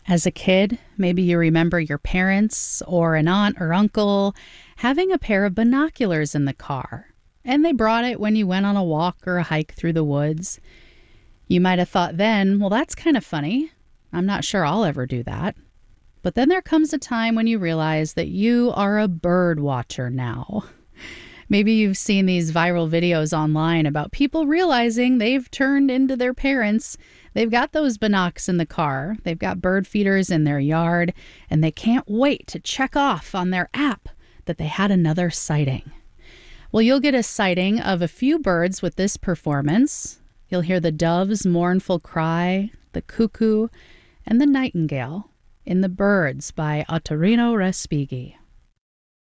As a kid, maybe you remember your parents or an aunt or uncle having a pair of binoculars in the car, and they brought it when you went on a walk or a hike through the woods. You might have thought then, well, that's kind of funny. I'm not sure I'll ever do that. But then there comes a time when you realize that you are a bird watcher now. Maybe you've seen these viral videos online about people realizing they've turned into their parents. They've got those binocs in the car, they've got bird feeders in their yard, and they can't wait to check off on their app that they had another sighting. Well, you'll get a sighting of a few birds with this performance. You'll hear the dove's mournful cry, the cuckoo, and the nightingale in The Birds by Ottorino Respighi.